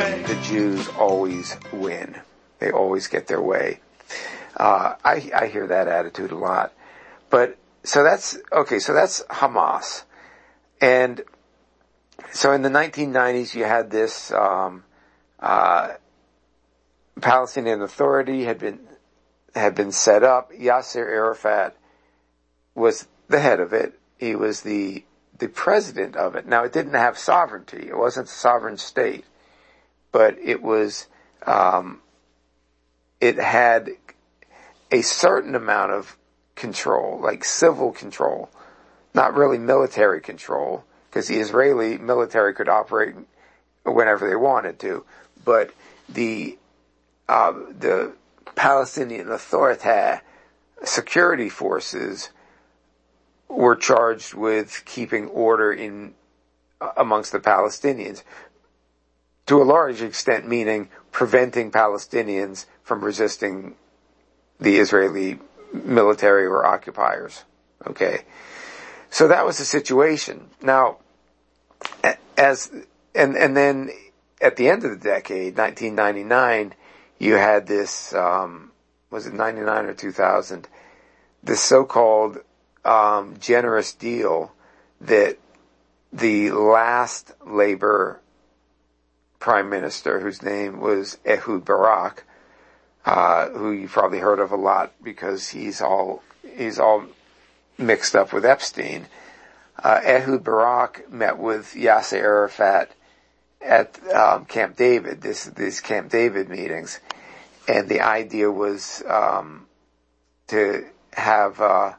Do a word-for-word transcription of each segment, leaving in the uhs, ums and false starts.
the Jews always win. They always get their way. Uh, I, I hear that attitude a lot. But, so that's, okay, so that's Hamas. And so in the nineteen nineties you had this, um, uh, Palestinian Authority had been, had been set up. Yasser Arafat was the head of it. He was the, the president of it. Now it didn't have sovereignty. It wasn't a sovereign state. But it was, um, it had a certain amount of control, like civil control, not really military control, because the Israeli military could operate whenever they wanted to. But the, uh, the Palestinian Authority security forces were charged with keeping order in, amongst the Palestinians. To a large extent, meaning preventing Palestinians from resisting the Israeli military or occupiers. Okay. So that was the situation. Now, as, and, and then at the end of the decade, nineteen ninety-nine, you had this, um, was it ninety-nine or two thousand, this so-called, um, generous deal that the last labor prime minister, whose name was Ehud Barak, uh, who you've probably heard of a lot because he's all, he's all mixed up with Epstein. Uh, Ehud Barak met with Yasser Arafat at, um, Camp David, this, these Camp David meetings. And the idea was, um, to have, uh,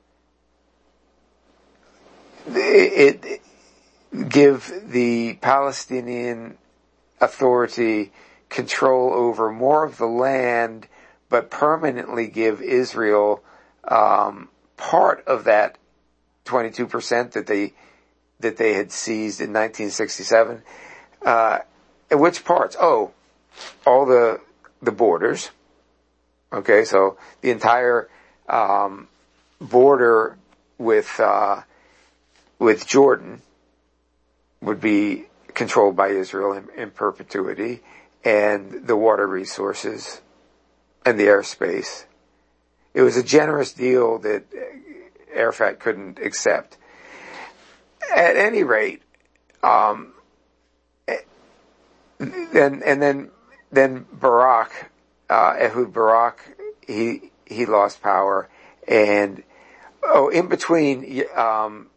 it, it give the Palestinian Authority control over more of the land, but permanently give Israel um, part of that twenty-two percent that they that they had seized in nineteen sixty-seven. Uh, and which parts? Oh, all the the borders. Okay, so the entire um, border with uh, with Jordan would be controlled by Israel in, in perpetuity, and the water resources and the airspace. It was a generous deal that Arafat couldn't accept. At any rate, um, then and then then Barak, uh, Ehud Barak, he he lost power, and oh, in between, um,